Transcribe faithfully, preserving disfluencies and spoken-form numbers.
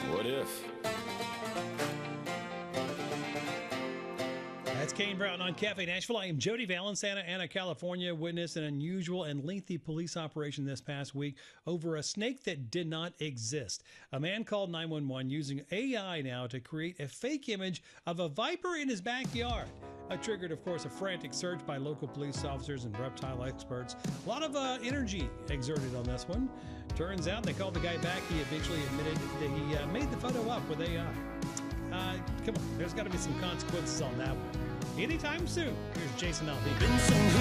What if? That's Kane Brown on Cafe Nashville. I am Jody Valen, Santa Ana, California. Witnessed an unusual and lengthy police operation this past week over a snake that did not exist. A man called nine one one using A I now to create a fake image of a viper in his backyard. It triggered, of course, a frantic search by local police officers and reptile experts. A lot of uh, energy exerted on this one. Turns out they called the guy back. He eventually admitted that he uh, made the photo up with A I. Uh, come on, there's got to be some consequences on that one. Anytime soon. Here's Jason Aldean.